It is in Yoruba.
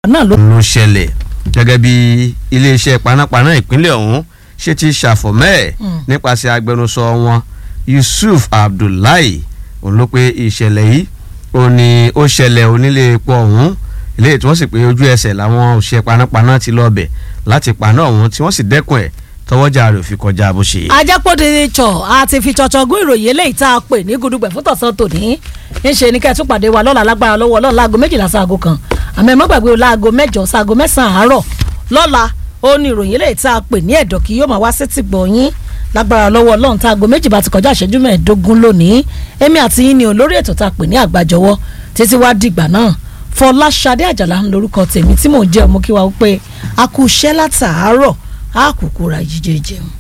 náà ló ṣẹlẹ̀ gẹ́gẹ́ bí iléeṣẹ́ panápaná ìpínlẹ̀ ọ̀hún ṣe ti ṣàfọ̀mẹ́ nípasẹ̀ agbẹnusọ wọn Yusuf Abdullahi òun ló pé ìṣẹ̀lẹ̀ yìí ó ní ó ṣẹlẹ̀ onílé epo ọ̀hún ilé tí wọ́n sì pé ojú ẹsẹ̀ làwọn òṣìṣẹ́ panápaná ti lọ bẹ̀ láti paná ọ̀hún tí wọ́n sì dẹ́kun ẹ̀ tọwọ́jà rẹ̀ ò fi kọjá bó ṣe. ajẹ́pọ̀dé tsọ̀ àti fi tsọ̀tsọ̀ gún ìròyìn eléyìí tá a pè ní gudugbẹ̀ fún tọ̀sán tòní ń ṣe ní kẹ́ẹ̀tún pàdé wa lọ́la lágbára lọ́wọ́ ọlọ́run láago 12 sáago 1 àmọ́ ẹ má gbàgbé láago 8 sáago 9 àárọ̀ lọ́la ó ní ìròyìn eléyìí tá a pè ní ẹ̀dọ̀ kí yóò máa wá sétí gbọ̀nyín lágbára lọ́wọ́ ọlọ́run tá aago 2 bá ti kọjá ìṣẹ́jú 15 lónìí èmi àti yín ni olórí ètò tá a pè ní àgbàjọwọ́ títí wá dìgbà náà Fọláṣadé Àjàlá ń lórúkọ tèmi tí mò ń jẹ́ ọmọ kí wa wípé a kú iṣẹ́ látàárọ̀ a kúkú ra jíjẹ jẹun.